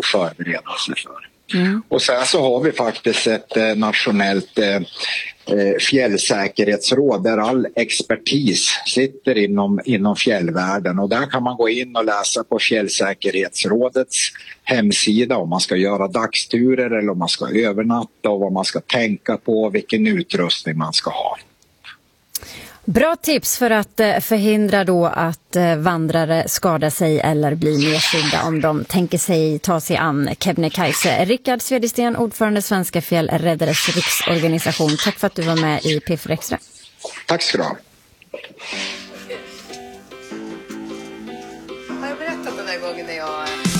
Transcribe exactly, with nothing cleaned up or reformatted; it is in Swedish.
och förbereda sig för. Mm. Och sen så har vi faktiskt ett eh, nationellt eh, fjällsäkerhetsråd där all expertis sitter inom, inom fjällvärlden, och där kan man gå in och läsa på Fjällsäkerhetsrådets hemsida om man ska göra dagsturer eller om man ska övernatta och vad man ska tänka på, vilken utrustning man ska ha. Bra tips för att förhindra då att vandrare skadar sig eller blir nedsydda om de tänker sig ta sig an Kebnekaise. Rickard Svedisten, ordförande Svenska Fjällräddares riksorganisation. Tack för att du var med i P fyra Extra. Tack ska du ha.